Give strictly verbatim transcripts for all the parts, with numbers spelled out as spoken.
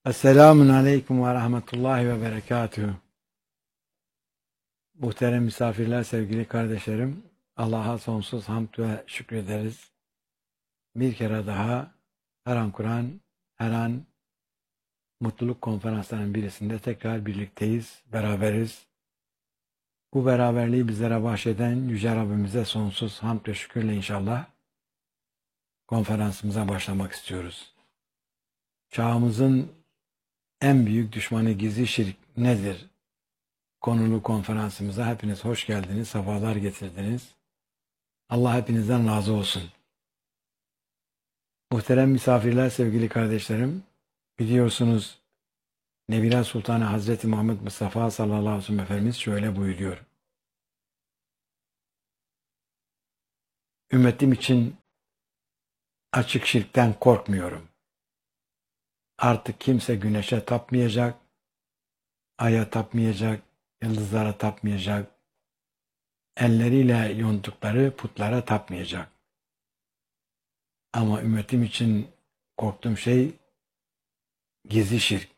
Esselamun Aleyküm ve Rahmetullahi ve Berekatühü. Muhterem misafirler, sevgili kardeşlerim, Allah'a sonsuz hamd ve şükrederiz. Bir kere daha her an Kur'an, her an mutluluk konferanslarının birisinde tekrar birlikteyiz, beraberiz. Bu beraberliği bizlere bahşeden Yüce Rabbimize sonsuz hamd ve şükürle inşallah konferansımıza başlamak istiyoruz. Çağımızın en büyük düşmanı gizli şirk nedir? Konulu konferansımıza hepiniz hoş geldiniz, sefalar getirdiniz. Allah hepinizden razı olsun. Muhterem misafirler, sevgili kardeşlerim, biliyorsunuz Nebila Sultanı Hazreti Muhammed Mustafa sallallahu aleyhi ve sellem Efendimiz şöyle buyuruyor. Ümmetim için açık şirkten korkmuyorum. Artık kimse güneşe tapmayacak, aya tapmayacak, yıldızlara tapmayacak, elleriyle yonttukları putlara tapmayacak. Ama ümmetim için korktuğum şey gizli şirk.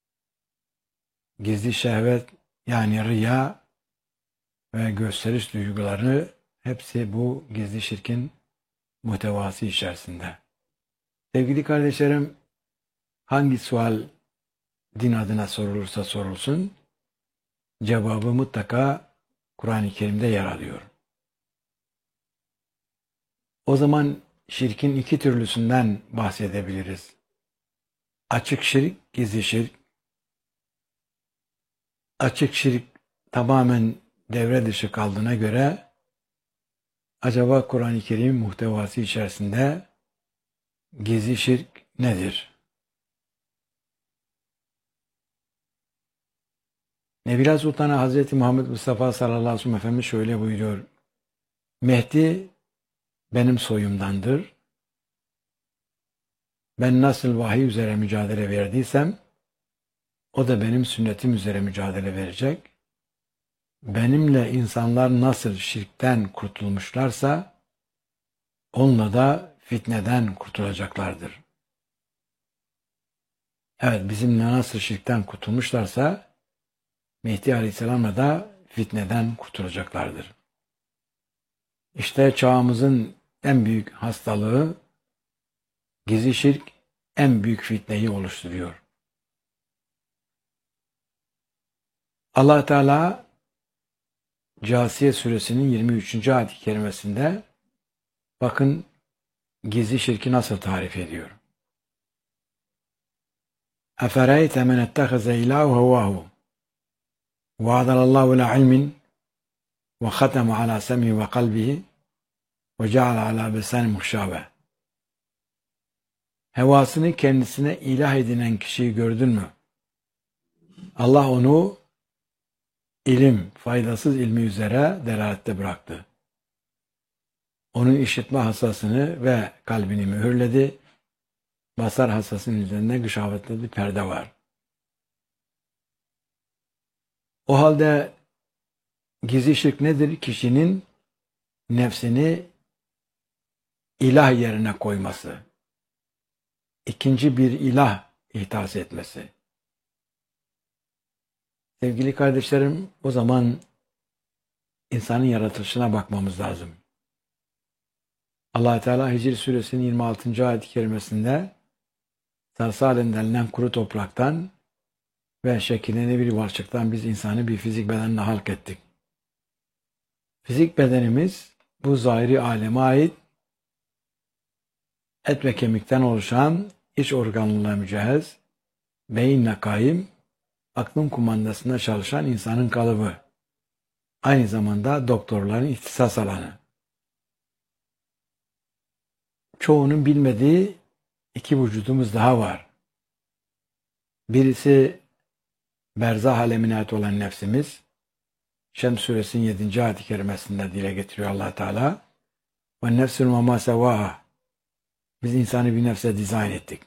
Gizli şehvet, yani riya ve gösteriş duyguları hepsi bu gizli şirkin muhtevası içerisinde. Sevgili kardeşlerim, hangi sual din adına sorulursa sorulsun, cevabı mutlaka Kur'an-ı Kerim'de yer alıyor. O zaman şirkin iki türlüsünden bahsedebiliriz. Açık şirk, gizli şirk. Açık şirk tamamen devre dışı kaldığına göre acaba Kur'an-ı Kerim muhtevası içerisinde gizli şirk nedir? Nebila Sultanı Hazreti Muhammed Mustafa sallallahu aleyhi ve sellem Efendimiz şöyle buyuruyor. Mehdi benim soyumdandır. Ben nasıl vahiy üzere mücadele verdiysem o da benim sünnetim üzere mücadele verecek. Benimle insanlar nasıl şirkten kurtulmuşlarsa onunla da fitneden kurtulacaklardır. Evet, bizimle nasıl şirkten kurtulmuşlarsa Mehdi Aleyhisselam'la da fitneden kurtulacaklardır. İşte çağımızın en büyük hastalığı gizli şirk en büyük fitneyi oluşturuyor. Allah Teala Câsiye suresinin yirmi üçüncü ayet-i kerimesinde bakın gizli şirki nasıl tarif ediyor. Efereyte men ettehaze ilâhu hevâhu ve adalallahu la ilmin ve khatama ala sem'i ve kalbihi ve ceale ala besani muhşâbe. Hevasını kendisine ilah edinen kişiyi gördün mü? Allah onu ilim, faydasız ilmi üzere delalette bıraktı. Onun işitme hassasını ve kalbini mühürledi. Basar hassasının üzerinde gışavetli bir perde var. O halde gizli şirk nedir? Kişinin nefsini ilah yerine koyması. İkinci bir ilah ihdas etmesi. Sevgili kardeşlerim, o zaman insanın yaratılışına bakmamız lazım. Allah Teala Hicr suresinin yirmi altıncı ayet-i kerimesinde sarsalen denilen kuru topraktan ve şekillenen bir balçıktan biz insanı bir fizik bedenle halk ettik. Fizik bedenimiz bu zahiri aleme ait et ve kemikten oluşan iç organlarla mücehhez, beyinle kaim, aklın kumandasında çalışan insanın kalıbı. Aynı zamanda doktorların ihtisas alanı. Çoğunun bilmediği iki vücudumuz daha var. Birisi berzah alemine ait olan nefsimiz. Şems suresinin yedinci ayet-i kerimesinde dile getiriyor Allah Teala. Ve nefsün ve ma sevaha. Biz insanı bir nefse dizayn ettik.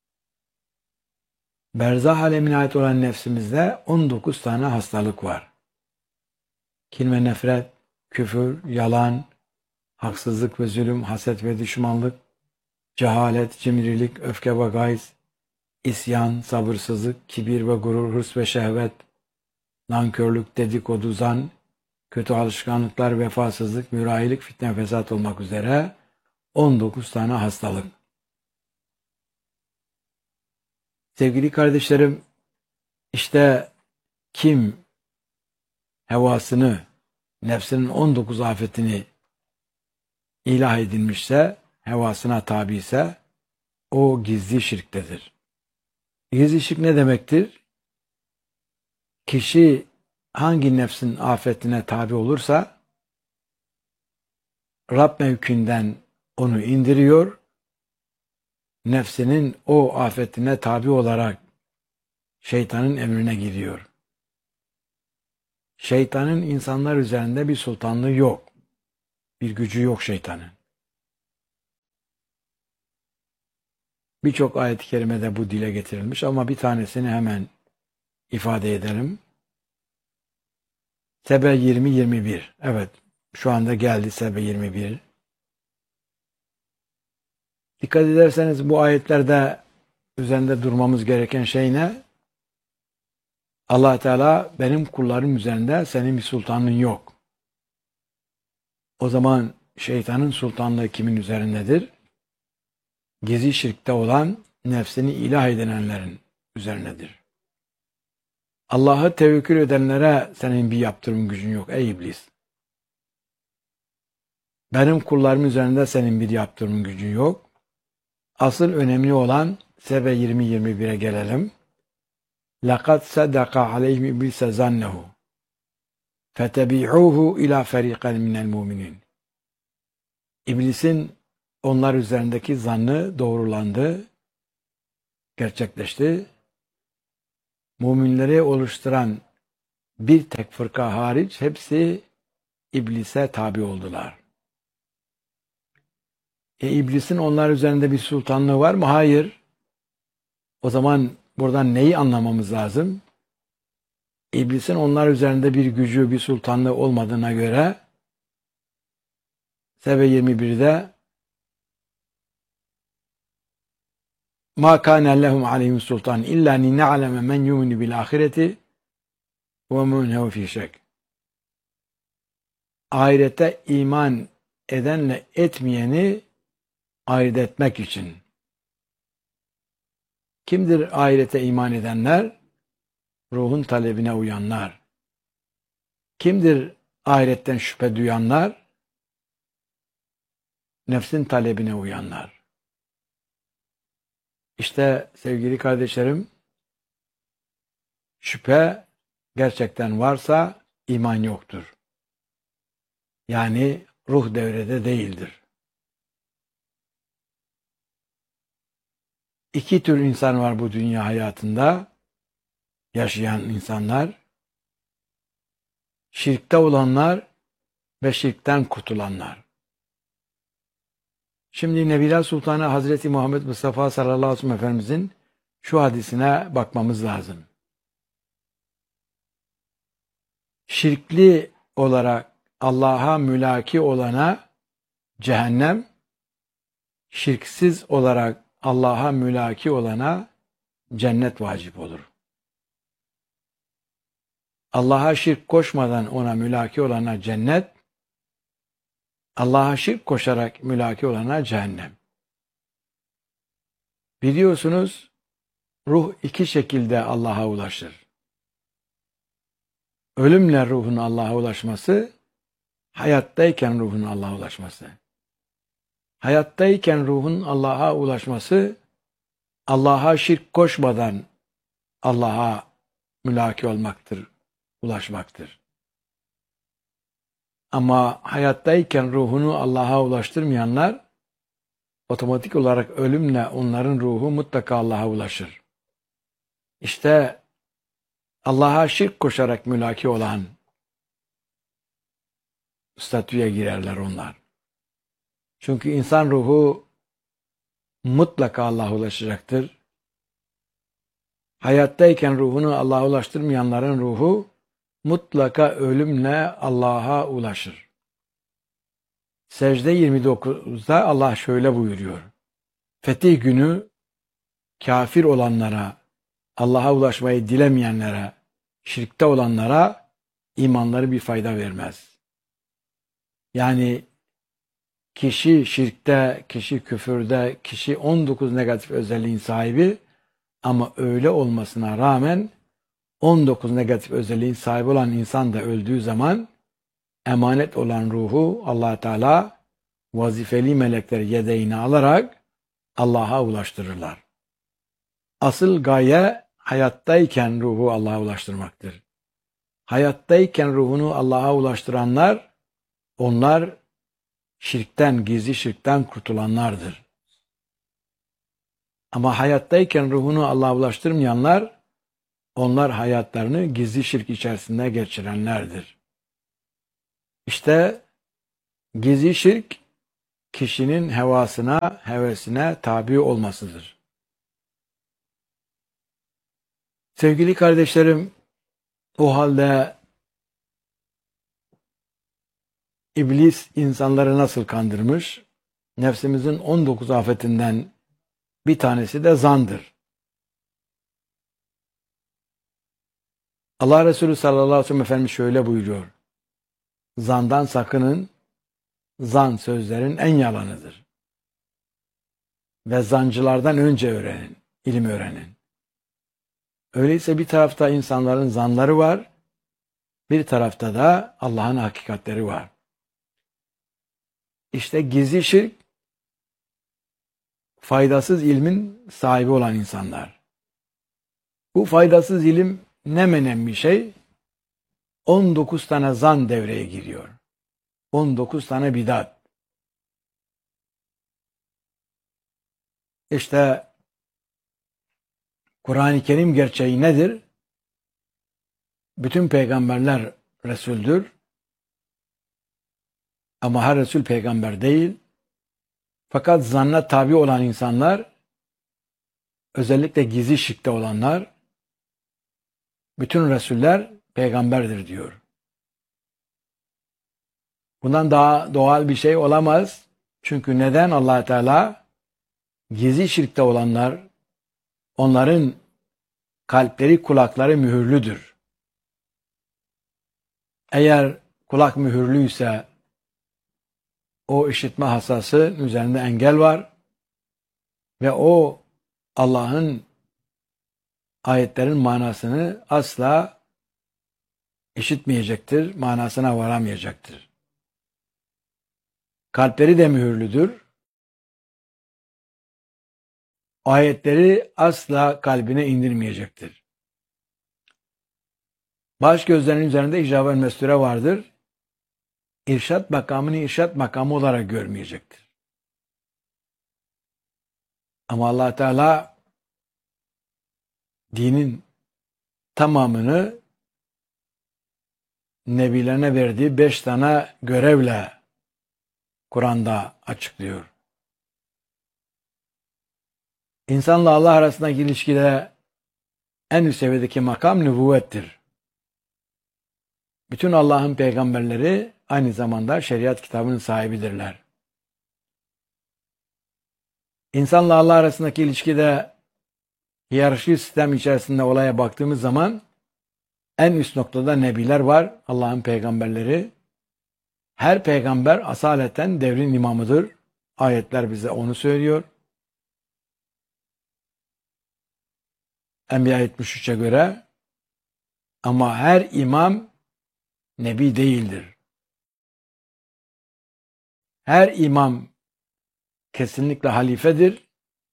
Berzah alemine ait olan nefsimizde on dokuz tane hastalık var. Kin ve nefret, küfür, yalan, haksızlık ve zulüm, haset ve düşmanlık, cehalet, cimrilik, öfke ve gayz, isyan, sabırsızlık, kibir ve gurur, hırs ve şehvet, nankörlük, dedikodu, zan, kötü alışkanlıklar, vefasızlık, mürahilik, fitne, fesat olmak üzere on dokuz tane hastalık. Sevgili kardeşlerim, işte kim hevasını, nefsinin on dokuz afetini ilah edinmişse, hevasına tabi ise o gizli şirktedir. Gizli şirk ne demektir? Kişi hangi nefsin afetine tabi olursa Rab mevkinden onu indiriyor, nefsinin o afetine tabi olarak şeytanın emrine giriyor. Şeytanın insanlar üzerinde bir sultanlığı yok. Bir gücü yok şeytanın. Birçok ayet-i kerimede bu dile getirilmiş ama bir tanesini hemen ifade edelim. Sebe yirmi yirmi bir. Evet, şu anda geldi Sebe yirmi bir. Dikkat ederseniz bu ayetlerde üzerinde durmamız gereken şey ne? Allah Teala benim kullarım üzerinde senin bir sultanın yok. O zaman şeytanın sultanlığı kimin üzerindedir? Gizli şirkte olan nefsini ilah edinenlerin üzerindedir. Allah'a tevekkül edenlere senin bir yaptırım gücün yok ey iblis. Benim kullarım üzerinde senin bir yaptırım gücün yok. Asıl önemli olan Sebe yirmi yirmi bire gelelim. لَقَدْ صَدَقَ عَلَيْهِمْ إِبْلِسَ زَنَّهُ فَتَبِعُوهُ إِلَى فَرِيقًا مِنَ الْمُؤْمِنِينَ. İblisin onlar üzerindeki zannı doğrulandı, gerçekleşti. Müminleri oluşturan bir tek fırka hariç hepsi iblise tabi oldular. E iblisin onlar üzerinde bir sultanlığı var mı? Hayır. O zaman buradan neyi anlamamız lazım? İblisin onlar üzerinde bir gücü, bir sultanlığı olmadığına göre Sebe yirmi birde مَا كَانَ لَهُمْ عَلَيْهِمْ سُلْطَانٍ إِلَّا نِنَعْلَمَ مَنْ يُؤْمِنُ بِالْآخِرَةِ وَمَنْ هُوَ فِي شَكٍّ. Ahirete iman edenle etmeyeni ayırt etmek için. Kimdir ahirete iman edenler? Ruhun talebine uyanlar. Kimdir ahiretten şüphe duyanlar? Nefsin talebine uyanlar. İşte sevgili kardeşlerim, şüphe gerçekten varsa iman yoktur. Yani ruh devrede değildir. İki tür insan var bu dünya hayatında yaşayan insanlar. Şirkte olanlar ve şirkten kurtulanlar. Şimdi Nebiler Sultanı Hazreti Muhammed Mustafa sallallahu aleyhi ve sellem Efendimizin şu hadisine bakmamız lazım. Şirkli olarak Allah'a mülaki olana cehennem, şirksiz olarak Allah'a mülaki olana cennet vacip olur. Allah'a şirk koşmadan ona mülaki olana cennet, Allah'a şirk koşarak mülaki olana cehennem. Biliyorsunuz ruh iki şekilde Allah'a ulaşır. Ölümle ruhun Allah'a ulaşması, hayattayken ruhun Allah'a ulaşması. Hayattayken ruhun Allah'a ulaşması, Allah'a şirk koşmadan Allah'a mülaki olmaktır, ulaşmaktır. Ama hayattayken ruhunu Allah'a ulaştırmayanlar, otomatik olarak ölümle onların ruhu mutlaka Allah'a ulaşır. İşte Allah'a şirk koşarak mülaki olan statüye girerler onlar. Çünkü insan ruhu mutlaka Allah'a ulaşacaktır. Hayattayken ruhunu Allah'a ulaştırmayanların ruhu mutlaka ölümle Allah'a ulaşır. Secde yirmi dokuzda Allah şöyle buyuruyor. Fetih günü kafir olanlara, Allah'a ulaşmayı dilemeyenlere, şirkte olanlara imanları bir fayda vermez. Yani kişi şirkte, kişi küfürde, kişi on dokuz negatif özelliğin sahibi ama öyle olmasına rağmen on dokuz negatif özelliğin sahibi olan insan da öldüğü zaman emanet olan ruhu Allah Teala vazifeli melekleri yedeğine alarak Allah'a ulaştırırlar. Asıl gaye hayattayken ruhu Allah'a ulaştırmaktır. Hayattayken ruhunu Allah'a ulaştıranlar, onlar şirkten, gizli şirkten kurtulanlardır. Ama hayattayken ruhunu Allah'a ulaştırmayanlar, onlar hayatlarını gizli şirk içerisinde geçirenlerdir. İşte gizli şirk, kişinin hevasına, hevesine tabi olmasıdır. Sevgili kardeşlerim, o halde İblis insanları nasıl kandırmış? Nefsimizin on dokuz afetinden bir tanesi de zandır. Allah Resulü sallallahu aleyhi ve sellem Efendimiz şöyle buyuruyor. Zandan sakının, zan sözlerin en yalanıdır. Ve zancılardan önce öğrenin, ilim öğrenin. Öyleyse bir tarafta insanların zanları var, bir tarafta da Allah'ın hakikatleri var. İşte gizli şirk, faydasız ilmin sahibi olan insanlar. Bu faydasız ilim ne menen bir şey? on dokuz tane zan devreye giriyor. on dokuz tane bidat. İşte Kur'an-ı Kerim gerçeği nedir? Bütün peygamberler Resul'dür. Ama her Resul peygamber değil. Fakat zanna tabi olan insanlar, özellikle gizli şirkte olanlar, bütün Resuller peygamberdir diyor. Bundan daha doğal bir şey olamaz. Çünkü neden Allah Teala gizli şirkte olanlar, onların kalpleri, kulakları mühürlüdür. Eğer kulak mühürlüyse o işitme hassası üzerinde engel var ve o Allah'ın ayetlerin manasını asla işitmeyecektir, manasına varamayacaktır. Kalpleri de mühürlüdür. Ayetleri asla kalbine indirmeyecektir. Baş gözlerinin üzerinde icab-ı mesture vardır. İrşad makamını irşad makamı olarak görmeyecektir. Ama Allah Teala dinin tamamını nebilerine verdiği beş tane görevle Kur'an'da açıklıyor. İnsanla Allah arasındaki ilişkide en üst seviyedeki makam nübüvvettir. Bütün Allah'ın peygamberleri aynı zamanda şeriat kitabının sahibidirler. İnsanla Allah arasındaki ilişkide hiyerarşi sistem içerisinde olaya baktığımız zaman en üst noktada nebiler var, Allah'ın peygamberleri. Her peygamber asaleten devrin imamıdır. Ayetler bize onu söylüyor. Enbiya yetmiş üçe göre. Ama her imam nebi değildir. Her imam kesinlikle halifedir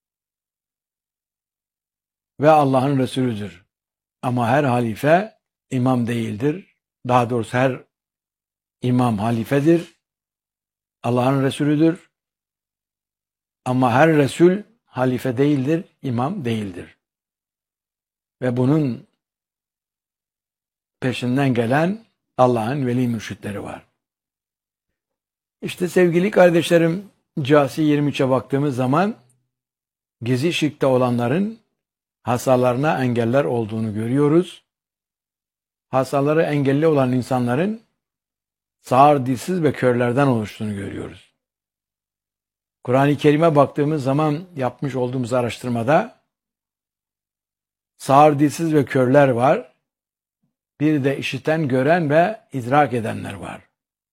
ve Allah'ın Resulüdür. Ama her halife imam değildir. Daha doğrusu her imam halifedir. Allah'ın Resulüdür. Ama her Resul halife değildir, imam değildir. Ve bunun peşinden gelen Allah'ın veli mürşitleri var. İşte sevgili kardeşlerim, Câsiye yirmi üçe baktığımız zaman gizli şirkte olanların hasalarına engeller olduğunu görüyoruz. Hasaları engelli olan insanların sağır, dilsiz ve körlerden oluştuğunu görüyoruz. Kur'an-ı Kerim'e baktığımız zaman yapmış olduğumuz araştırmada sağır, dilsiz ve körler var. Bir de işiten, gören ve idrak edenler var.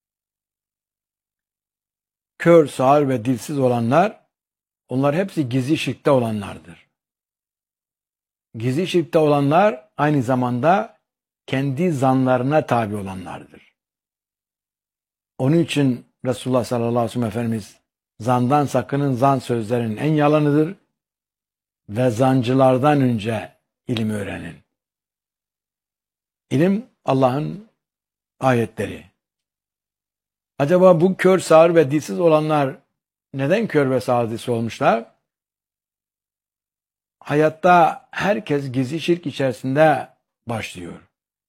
Kör, sağır ve dilsiz olanlar, onlar hepsi gizli şirkte olanlardır. Gizli şirkte olanlar aynı zamanda kendi zanlarına tabi olanlardır. Onun için Resulullah sallallahu aleyhi ve sellem Efendimiz, zandan sakının, zan sözlerinin en yalanıdır ve zancılardan önce ilim öğrenin. İlim Allah'ın ayetleri. Acaba bu kör, sağır ve dilsiz olanlar neden kör ve sağır, dilsiz olmuşlar? Hayatta herkes gizli şirk içerisinde başlıyor.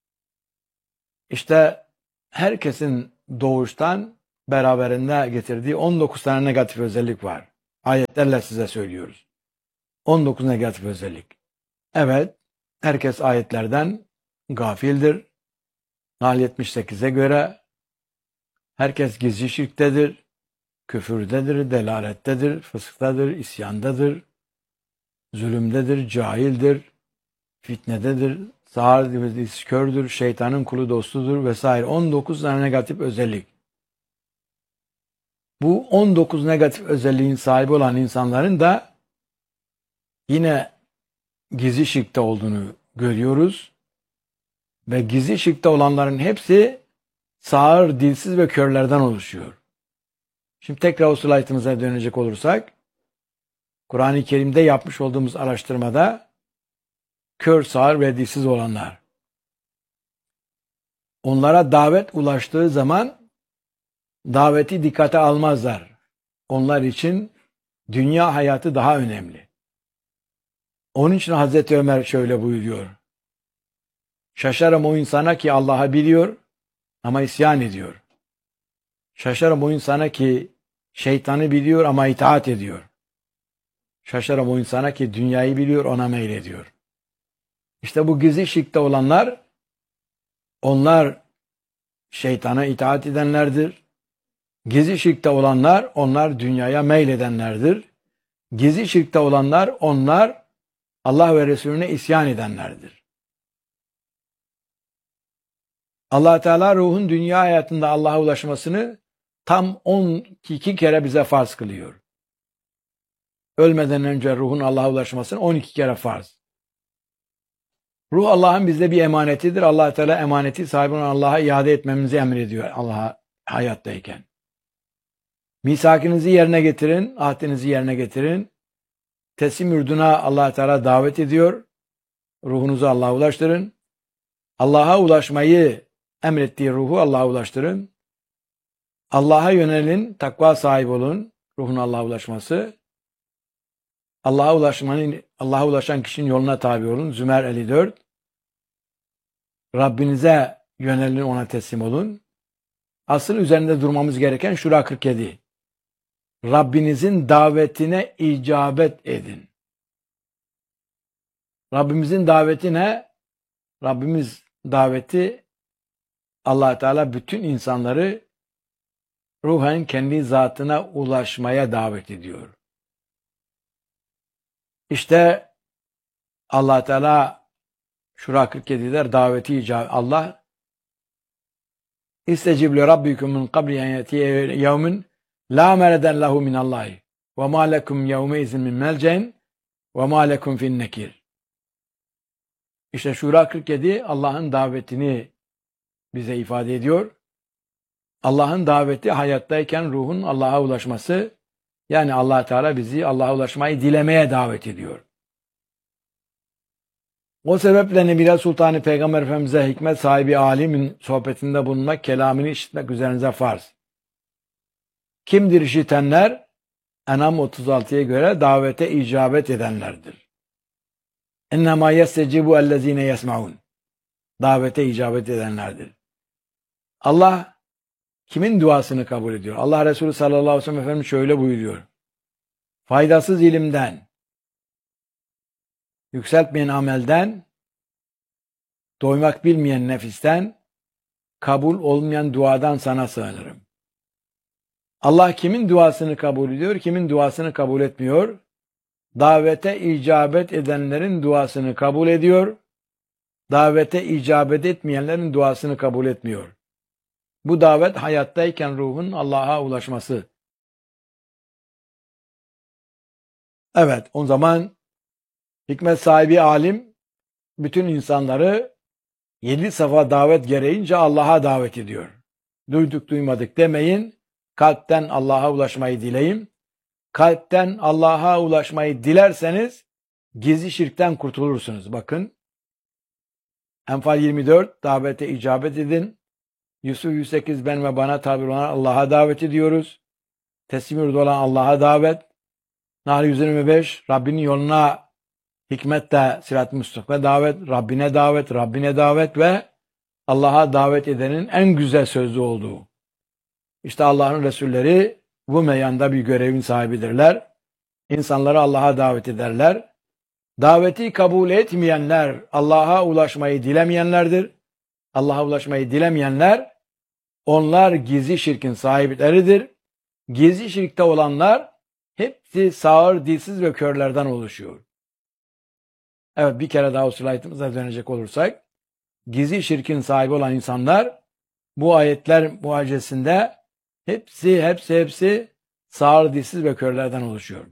İşte herkesin doğuştan beraberinde getirdiği on dokuz tane negatif özellik var. Ayetlerle size söylüyoruz. on dokuz negatif özellik. Evet, herkes ayetlerden gafildir. Nahl yetmiş sekize göre herkes gizli şirktedir, küfürdedir, delalettedir, fısktadır, isyandadır, zulümdedir, cahildir, fitnededir, sağır, dilsiz, kördür, şeytanın kulu dostudur vesaire. on dokuz tane negatif özellik. Bu on dokuz negatif özelliğin sahibi olan insanların da yine gizli şirkte olduğunu görüyoruz. Ve gizli şirkte olanların hepsi sağır, dilsiz ve körlerden oluşuyor. Şimdi tekrar o slaytımıza dönecek olursak, Kur'an-ı Kerim'de yapmış olduğumuz araştırmada kör, sağır ve dilsiz olanlar, onlara davet ulaştığı zaman daveti dikkate almazlar. Onlar için dünya hayatı daha önemli. Onun için Hazreti Ömer şöyle buyuruyor: şaşarım o insana ki Allah'ı biliyor ama isyan ediyor. Şaşarım o insana ki şeytanı biliyor ama itaat ediyor. Şaşarım o insana ki dünyayı biliyor, ona meylediyor. İşte bu gizli şirkte olanlar, onlar şeytana itaat edenlerdir. Gizli şirkte olanlar, onlar dünyaya meyledenlerdir. Gizli şirkte olanlar, onlar Allah ve Resulüne isyan edenlerdir. Allah Teala ruhun dünya hayatında Allah'a ulaşmasını tam on iki kere bize farz kılıyor. Ölmeden önce ruhun Allah'a ulaşmasını on iki kere farz. Ruh Allah'ın bizde bir emanetidir. Allah Teala emaneti sahibi olan Allah'a iade etmemizi emrediyor Allah'a hayattayken. Misakınızı yerine getirin, ahdinizi yerine getirin. Teslim yurduna Allah Teala davet ediyor. Ruhunuzu Allah'a ulaştırın. Allah'a ulaşmayı emrettiği ruhu Allah'a ulaştırın. Allah'a yönelin, takva sahibi olun. Ruhun Allah'a ulaşması. Allah'a ulaşmanın, Allah'a ulaşan kişinin yoluna tabi olun. Zümer elli dört. Rabbinize yönelin, ona teslim olun. Asıl üzerinde durmamız gereken Şura kırk yedi. Rabbinizin davetine icabet edin. Rabbimizin daveti ne? Rabbimiz daveti, Allah Teala bütün insanları ruhen kendi zatına ulaşmaya davet ediyor. İşte Allah Teala Şura kırk yedi'ler daveti icabet. Allah İstecib li rabbikum min qabli en yetiye yevmin la mereden lehu min Allahi ve ma lekum yevme izin min melcen ve ma lekum fin nekir. İşte Şura kırk yedi Allah'ın davetini bize ifade ediyor. Allah'ın daveti hayattayken ruhun Allah'a ulaşması, yani Allah Teala bizi Allah'a ulaşmayı dilemeye davet ediyor. O sebeple Nebile Sultanı Peygamber Efendimiz'e hikmet sahibi alimin sohbetinde bulunmak, kelamını işitmek üzerinize farz. Kimdir işitenler? En'am otuz altı'ya göre davete icabet edenlerdir. اِنَّمَا يَسْتَجِبُ اَلَّذ۪ينَ يَسْمَعُونَ. Davete icabet edenlerdir. Allah kimin duasını kabul ediyor? Allah Resulü sallallahu aleyhi ve sellem Efendimiz şöyle buyuruyor: faydasız ilimden, yükseltmeyen amelden, doymak bilmeyen nefisten, kabul olmayan duadan sana sığınırım. Allah kimin duasını kabul ediyor, kimin duasını kabul etmiyor? davete icabet edenlerin duasını kabul ediyor, davete icabet etmeyenlerin duasını kabul etmiyor. Bu davet hayattayken ruhun Allah'a ulaşması. Evet, o zaman hikmet sahibi alim bütün insanları yedi safa davet gereğince Allah'a davet ediyor. Duyduk duymadık demeyin, kalpten Allah'a ulaşmayı dileyin. Kalpten Allah'a ulaşmayı dilerseniz gizli şirkten kurtulursunuz. Bakın, Enfal yirmi dört, davete icabet edin. Yusuf yüz sekiz, ben ve bana tabi olan Allah'a davet ediyoruz. Teslim yurdu olan Allah'a davet. Nahl yüz yirmi beş, Rabbinin yoluna hikmetle sirat-ı müstakime davet, Rabbine davet, Rabbine davet ve Allah'a davet edenin en güzel sözlü olduğu. İşte Allah'ın Resulleri bu meyanda bir görevin sahibidirler. İnsanları Allah'a davet ederler. Daveti kabul etmeyenler Allah'a ulaşmayı dilemeyenlerdir. Allah'a ulaşmayı dilemeyenler, onlar gizli şirkin sahipleridir. Gizli şirkte olanlar hepsi sağır, dilsiz ve körlerden oluşuyor. Evet, bir kere daha o slaytımıza dönecek olursak, gizli şirkin sahibi olan insanlar bu ayetler muhacesinde hepsi hepsi hepsi sağır, dilsiz ve körlerden oluşuyor.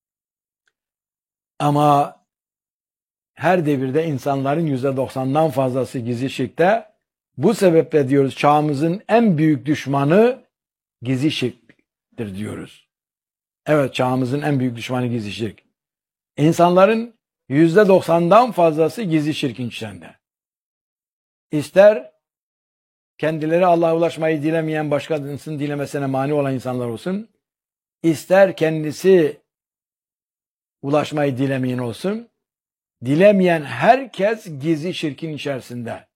Ama her devirde insanların yüzde doksandan fazlası gizli şirkte. Bu sebeple diyoruz çağımızın en büyük düşmanı gizli şirktir diyoruz. Evet, çağımızın en büyük düşmanı gizli şirk. İnsanların yüzde doksandan fazlası gizli şirkin içinde. İster kendileri Allah'a ulaşmayı dilemeyen, başkasının dilemesine mani olan insanlar olsun, ister kendisi ulaşmayı dilemeyen olsun, dilemeyen herkes gizli şirkin içerisinde.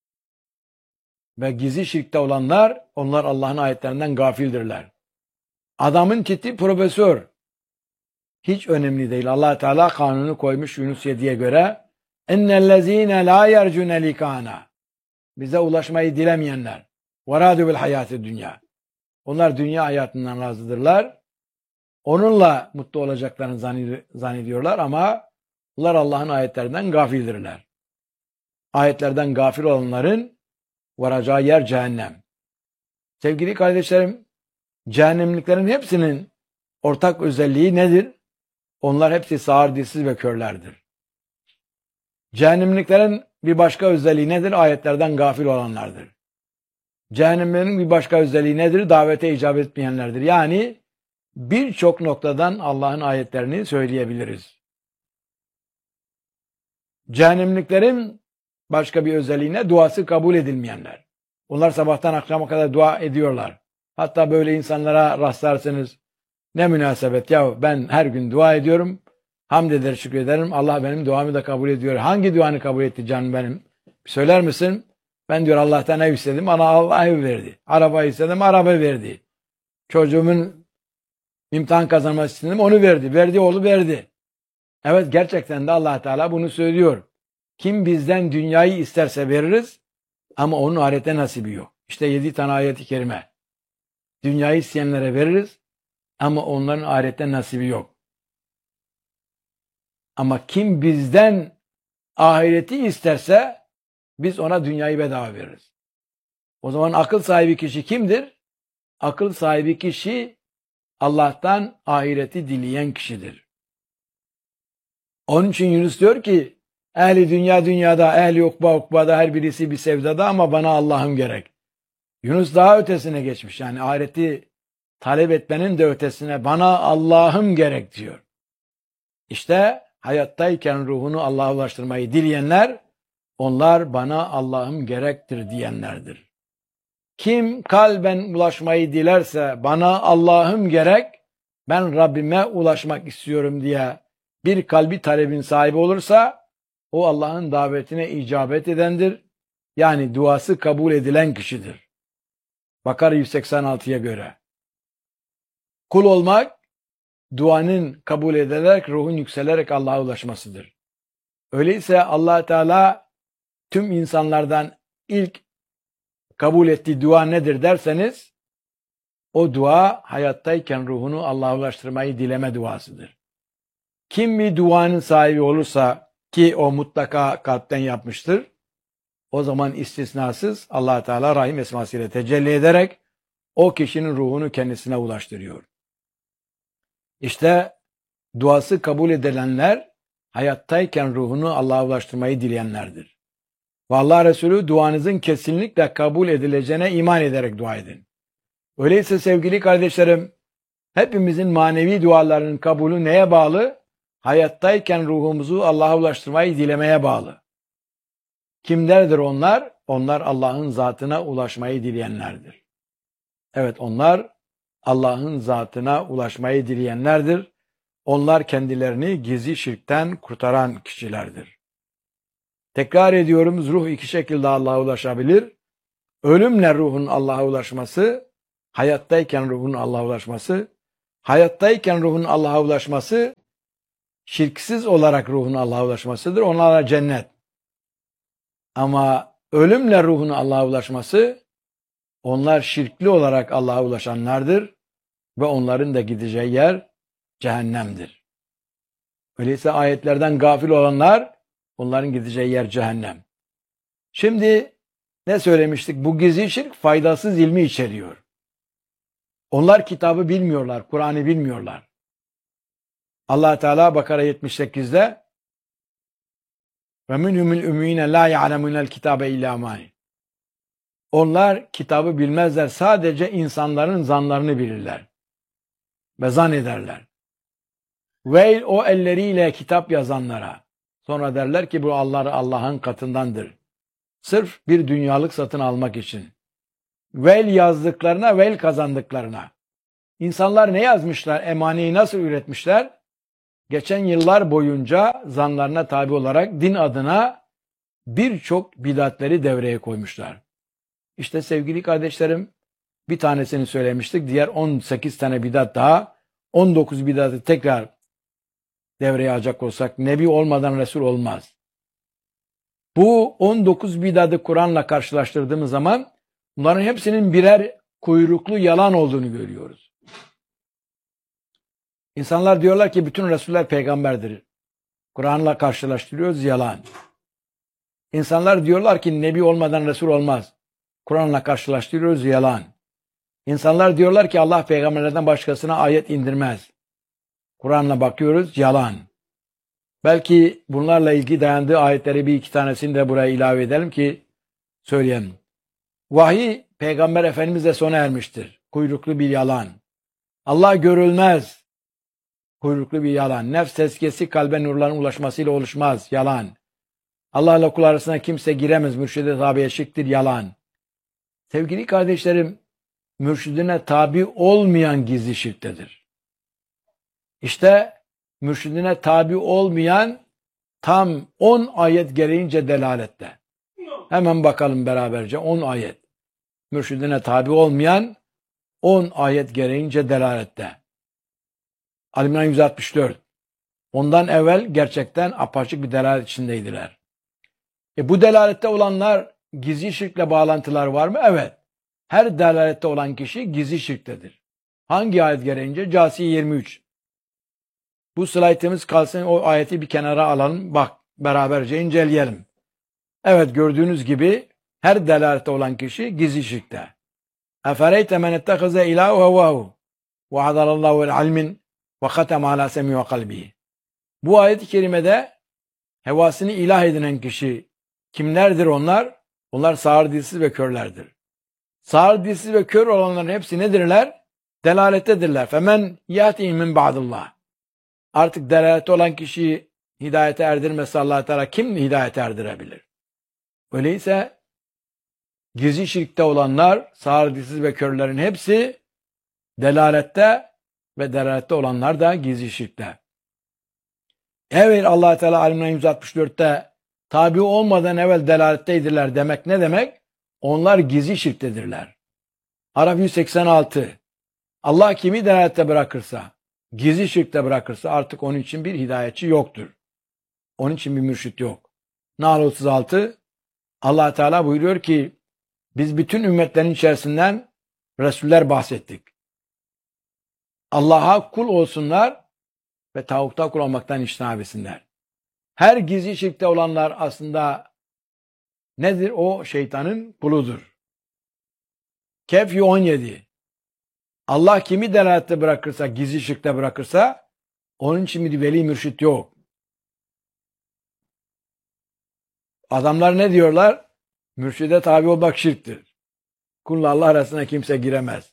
Ve gizli şirkte olanlar, onlar Allah'ın ayetlerinden gafildirler. Adamın tipi profesör. Hiç önemli değil. Allah Teala kanunu koymuş Yunus yediye göre. اَنَّ la yercune likana. Bize ulaşmayı dilemeyenler. وَرَادُ بِالْحَيَاتِ dünya. Onlar dünya hayatından razıdırlar. Onunla mutlu olacaklarını zannediyorlar ama onlar Allah'ın ayetlerinden gafildirler. Ayetlerden gafil olanların varacağı yer cehennem. Sevgili kardeşlerim, cehennemliklerin hepsinin ortak özelliği nedir? Onlar hepsi sağır, dilsiz ve körlerdir. Cehennemliklerin bir başka özelliği nedir? Ayetlerden gafil olanlardır. Cehennemlerin bir başka özelliği nedir? Davete icabet etmeyenlerdir. Yani birçok noktadan Allah'ın ayetlerini söyleyebiliriz. Cehennemliklerin başka bir özelliğine duası kabul edilmeyenler. Onlar sabahtan akşama kadar dua ediyorlar. Hatta böyle insanlara rastlarsınız. Ne münasebet ya, ben her gün dua ediyorum. Hamd eder, şükrederim. Allah benim duamı da kabul ediyor. Hangi duanı kabul etti canım benim? Söyler misin? Ben diyor Allah'tan ev istedim. Bana Allah ev verdi. Araba istedim. Araba verdi. Çocuğumun imtihan kazanması istedim. Onu verdi. Verdi oğlu verdi. Evet, gerçekten de Allah Teala bunu söylüyor. Kim bizden dünyayı isterse veririz ama onun ahirete nasibi yok. İşte yedi tane ayet-i kerime. Dünyayı isteyenlere veririz ama onların ahirette nasibi yok. Ama kim bizden ahireti isterse biz ona dünyayı bedava veririz. O zaman akıl sahibi kişi kimdir? Akıl sahibi kişi Allah'tan ahireti dileyen kişidir. Onun için Yunus diyor ki, ehli dünya dünyada, ehli ukba ukbada, her birisi bir sevdada ama bana Allah'ım gerek. Yunus daha ötesine geçmiş. Yani ahireti talep etmenin de ötesine bana Allah'ım gerek diyor. İşte hayattayken ruhunu Allah'a ulaştırmayı dileyenler, onlar bana Allah'ım gerektir diyenlerdir. Kim kalben ulaşmayı dilerse bana Allah'ım gerek, ben Rabbime ulaşmak istiyorum diye bir kalbi talebin sahibi olursa, o Allah'ın davetine icabet edendir. Yani duası kabul edilen kişidir. Bakara yüz seksen altıya göre. Kul olmak, duanın kabul edilerek, ruhun yükselerek Allah'a ulaşmasıdır. Öyleyse Allah Teala tüm insanlardan ilk kabul ettiği dua nedir derseniz, o dua hayattayken ruhunu Allah'a ulaştırmayı dileme duasıdır. Kim bir duanın sahibi olursa ki o mutlaka kalpten yapmıştır, o zaman istisnasız Allah Teala Rahim esmasıyla tecelli ederek o kişinin ruhunu kendisine ulaştırıyor. İşte duası kabul edilenler hayattayken ruhunu Allah'a ulaştırmayı dileyenlerdir. Ve Allah Resulü duanızın kesinlikle kabul edileceğine iman ederek dua edin. Öyleyse sevgili kardeşlerim, hepimizin manevi dualarının kabulü neye bağlı? Hayattayken ruhumuzu Allah'a ulaştırmayı dilemeye bağlı. Kimlerdir onlar? Onlar Allah'ın zatına ulaşmayı dileyenlerdir. Evet, onlar Allah'ın zatına ulaşmayı dileyenlerdir. Onlar kendilerini gizli şirkten kurtaran kişilerdir. Tekrar ediyoruz, ruh iki şekilde Allah'a ulaşabilir. Ölümle ruhun Allah'a ulaşması, hayattayken ruhun Allah'a ulaşması, hayattayken ruhun Allah'a ulaşması, şirksiz olarak ruhun Allah'a ulaşmasıdır. Onlara cennet. Ama ölümle ruhun Allah'a ulaşması, onlar şirkli olarak Allah'a ulaşanlardır ve onların da gideceği yer cehennemdir. Öyleyse ayetlerden gafil olanlar, onların gideceği yer cehennem. Şimdi ne söylemiştik? Bu gizli şirk faydasız ilmi içeriyor. Onlar kitabı bilmiyorlar, Kur'an'ı bilmiyorlar. Allah Teala Bakara yetmiş sekizde ve minhumul ümmiyine la ya'lemunel kitabe illa mani. Onlar kitabı bilmezler, sadece insanların zanlarını bilirler ve zannederler. Ve o elleriyle kitap yazanlara, sonra derler ki bu Allah Allah'ın katındandır. Sırf bir dünyalık satın almak için. Vel yazdıklarına, vel kazandıklarına. İnsanlar ne yazmışlar? Emaneyi nasıl üretmişler? Geçen yıllar boyunca zanlarına tabi olarak din adına birçok bidatleri devreye koymuşlar. İşte sevgili kardeşlerim, bir tanesini söylemiştik. Diğer on sekiz tane bidat daha, on dokuz bidatı tekrar devreye alacak olsak, Nebi olmadan Resul olmaz. Bu on dokuz bidatı Kur'an'la karşılaştırdığımız zaman bunların hepsinin birer kuyruklu yalan olduğunu görüyoruz. İnsanlar diyorlar ki bütün Resuller peygamberdir. Kur'an'la karşılaştırıyoruz, yalan. İnsanlar diyorlar ki Nebi olmadan Resul olmaz. Kur'an'la karşılaştırıyoruz, yalan. İnsanlar diyorlar ki Allah peygamberlerden başkasına ayet indirmez. Kur'an'la bakıyoruz, yalan. Belki bunlarla ilgili dayandığı ayetleri bir iki tanesini de buraya ilave edelim ki söyleyelim. Vahiy Peygamber Efendimiz'e sona ermiştir. Kuyruklu bir yalan. Allah görülmez. Kuyruklu bir yalan. Nefs tezkiyesi kalbe nurların ulaşmasıyla oluşmaz. Yalan. Allah ile kul arasına kimse giremez. Mürşide tabi eşiktir. Yalan. Sevgili kardeşlerim, mürşidine tabi olmayan gizli şirktedir. İşte mürşidine tabi olmayan tam on ayet gereğince delalette. Hemen bakalım beraberce on ayet. Mürşidine tabi olmayan on ayet gereğince delalette. Ali-İmran yüz altmış dört. Ondan evvel gerçekten apaçık bir delalet içindeydiler. E bu delalette olanlar gizli şirkle bağlantılar var mı? Evet. Her delalette olan kişi gizli şirktedir. Hangi ayet gereğince? Câsiye yirmi üç. Bu slaytımız kalsın, o ayeti bir kenara alalım. Bak beraberce inceleyelim. Evet, gördüğünüz gibi her delalette olan kişi gizli şirkte. Efereyte men ettehaze ilahu hevahu ve adalallahu el ilmin ve khatem ala semi ve kalbihi. Bu ayet-i kerimede hevasını ilah edinen kişi kimlerdir onlar? Onlar sağır dilsiz ve körlerdir. Sağır dilsiz ve kör olanların hepsi nedirler? Delalettedirler. Femen yâtihim min ba'dillah. Artık delalette olan kişiyi hidayete erdirmesi Allah Teala kim hidayete erdirebilir? Öyleyse gizli şirkte olanlar, sağır dilsiz ve körlerin hepsi delalette ve delalette olanlar da gizli şirkte. Evet, Allah Teala Ali-İmran yüz altmış dörtte tabi olmadan evvel delaletteydiler demek ne demek? Onlar gizli şirktedirler. Araf yüz seksen altı. Allah kimi delalette bırakırsa, gizli şirkte bırakırsa artık onun için bir hidayetçi yoktur. Onun için bir mürşit yok. Nahl otuz altı. Allah Teala buyuruyor ki biz bütün ümmetlerin içerisinden Resuller bahsettik. Allah'a kul olsunlar ve tağuta kul olmaktan içtinab etsinler. Her gizli şirkte olanlar aslında nedir? O şeytanın kuludur. Kehf on yedi. Allah kimi delalette bırakırsa, gizli şirkte bırakırsa, onun için bir veli mürşit yok. Adamlar ne diyorlar? Mürşide tabi olmak şirktir. Kulla Allah arasına kimse giremez.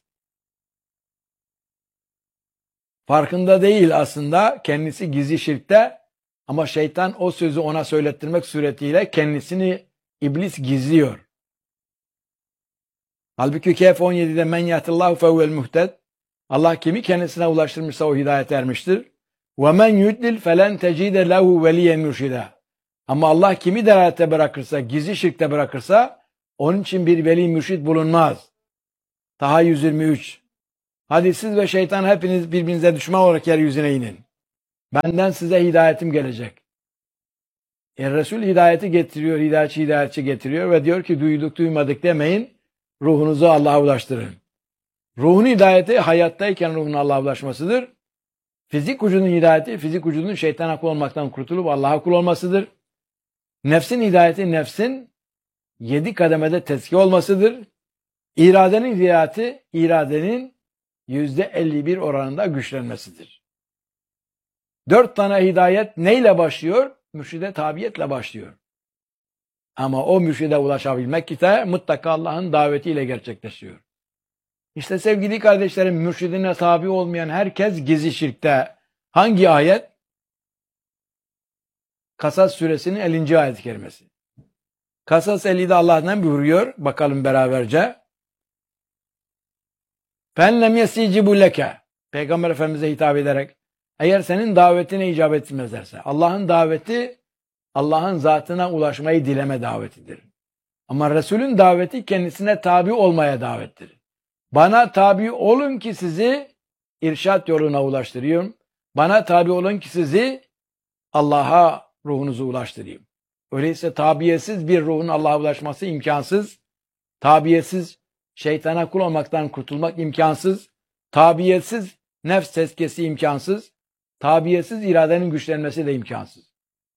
Farkında değil aslında, kendisi gizli şirkte, ama şeytan o sözü ona söylettirmek suretiyle kendisini iblis gizliyor. Halbuki Kehf on yedide men yahdillahu fehuvel muhted. Allah kimi kendisine ulaştırmışsa o hidayete ermiştir. Ve men yudlil felen tecide lehu veliyen mürşida. Ama Allah kimi delalete bırakırsa, gizli şirkte bırakırsa, onun için bir veli mürşid bulunmaz. Taha yüz yirmi üç. Hadi siz ve şeytan hepiniz birbirinize düşman olarak yeryüzüne inin. Benden size hidayetim gelecek. E, Resul hidayeti getiriyor, hidayetçi hidayetçi getiriyor ve diyor ki duyduk duymadık demeyin, ruhunuzu Allah'a ulaştırın. Ruhun hidayeti hayattayken ruhun Allah'a ulaşmasıdır. Fizik vücudun hidayeti, fizik vücudun şeytana kul olmaktan kurtulup Allah'a kul olmasıdır. Nefsin hidayeti, nefsin yedi kademede tezkiye olmasıdır. İradenin hidayeti, iradenin yüzde elli bir oranında güçlenmesidir. Dört tane hidayet neyle başlıyor? Mürşide tabiyetle başlıyor. Ama o mürşide ulaşabilmek ise mutlaka Allah'ın davetiyle gerçekleşiyor. İşte sevgili kardeşlerim, mürşidine tabi olmayan herkes gizli şirkte. Hangi ayet? Kasas suresinin ellinci ayet-i kerimesi. Kasas ellide Allah'tan buyuruyor. Bakalım beraberce. فَاَنْلَمْ يَسِيجِبُ لَكَ Peygamber Efendimiz'e hitap ederek, eğer senin davetine icabet etmezlerse, Allah'ın daveti, Allah'ın zatına ulaşmayı dileme davetidir. Ama Resul'ün daveti kendisine tabi olmaya davettir. Bana tabi olun ki sizi irşat yoluna ulaştırıyorum. Bana tabi olun ki sizi Allah'a ruhunuzu ulaştırayım. Öyleyse tabiyesiz bir ruhun Allah'a ulaşması imkansız. Tabiyesiz şeytana kul olmaktan kurtulmak imkansız. Tabiyesiz nefs tezkiyesi imkansız. Tabiyesiz iradenin güçlenmesi de imkansız.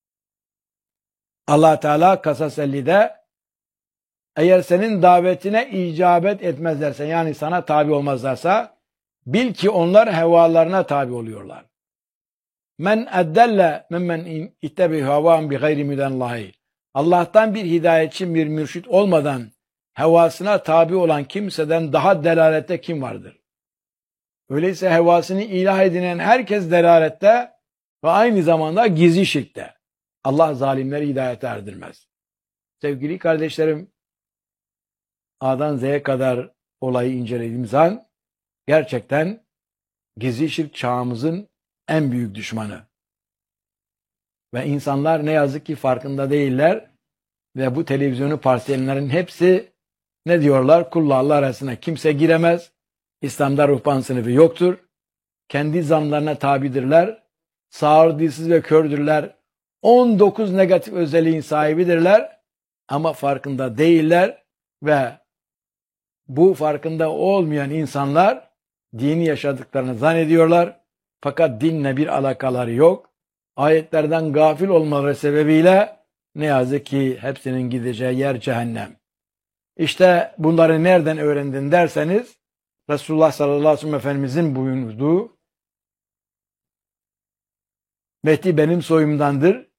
Allah Teala Kasas ellide eğer senin davetine icabet etmezlerse, yani sana tabi olmazlarsa, bil ki onlar hevalarına tabi oluyorlar. Men eddelle mimmen ittebi havan bi gayri müdellahi. Allah'tan bir hidayetçi, bir mürşit olmadan hevasına tabi olan kimseden daha delalette kim vardır? Öyleyse hevasını ilah edinen herkes delalette ve aynı zamanda gizli şirkte. Allah zalimleri hidayete erdirmez. Sevgili kardeşlerim, A'dan Z'ye kadar olayı incelediğimiz an gerçekten gizli şirk çağımızın en büyük düşmanı. Ve insanlar ne yazık ki farkında değiller ve bu televizyonu parsellerin hepsi ne diyorlar? Kulla Allah arasına kimse giremez. İslam'da ruhban sınıfı yoktur. Kendi zanlarına tabidirler. Sağır, dilsiz ve kördürler. on dokuz negatif özelliğin sahibidirler. Ama farkında değiller ve bu farkında olmayan insanlar dini yaşadıklarını zannediyorlar. Fakat dinle bir alakaları yok. Ayetlerden gafil olmaları sebebiyle ne yazık ki hepsinin gideceği yer cehennem. İşte bunları nereden öğrendin derseniz, Resulullah sallallahu aleyhi ve sellem Efendimizin buyurduğu, Mehdi benim soyumdandır.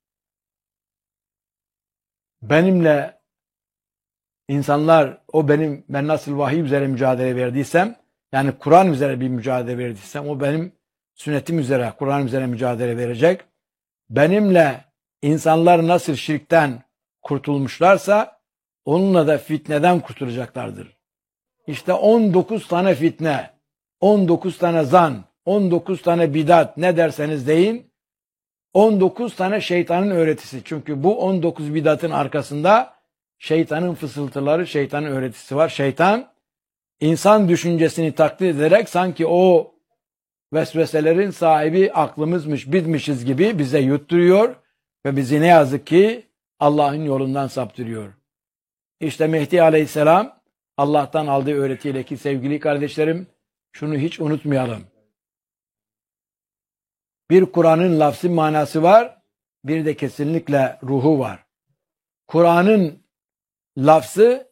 Benimle insanlar, o benim, ben nasıl vahiy üzere mücadele verdiysem, yani Kur'an üzere bir mücadele verdiysem, o benim sünnetim üzere, Kur'an üzere mücadele verecek. Benimle insanlar nasıl şirkten kurtulmuşlarsa, onunla da fitneden kurtulacaklardır. İşte on dokuz tane fitne, on dokuz tane zan, on dokuz tane bidat, ne derseniz deyin, on dokuz tane şeytanın öğretisi. Çünkü bu on dokuz bidatın arkasında şeytanın fısıltıları, şeytanın öğretisi var. Şeytan, insan düşüncesini taklit ederek sanki o vesveselerin sahibi aklımızmış, bizmişiz gibi bize yutturuyor ve bizi ne yazık ki Allah'ın yolundan saptırıyor. İşte Mehdi Aleyhisselam Allah'tan aldığı öğretiyle, ki sevgili kardeşlerim şunu hiç unutmayalım. Bir Kur'an'ın lafzı manası var, bir de kesinlikle ruhu var. Kur'an'ın lafzı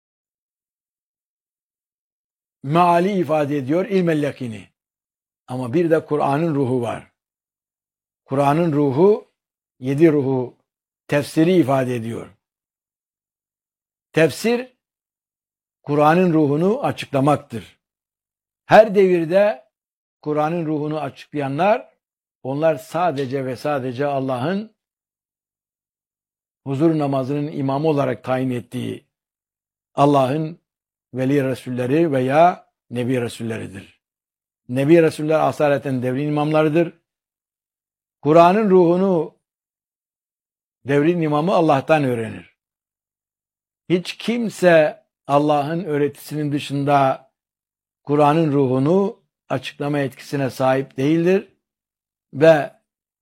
meali ifade ediyor, ilmel yakini. Ama bir de Kur'an'ın ruhu var. Kur'an'ın ruhu, yedi ruhu tefsiri ifade ediyor. Tefsir, Kur'an'ın ruhunu açıklamaktır. Her devirde Kur'an'ın ruhunu açıklayanlar, onlar sadece ve sadece Allah'ın huzur namazının imamı olarak tayin ettiği Allah'ın veli resulleri veya nebi resulleridir. Nebi resuller asaleten devrin imamlarıdır. Kur'an'ın ruhunu devrin imamı Allah'tan öğrenir. Hiç kimse Allah'ın öğretisinin dışında Kur'an'ın ruhunu açıklama etkisine sahip değildir ve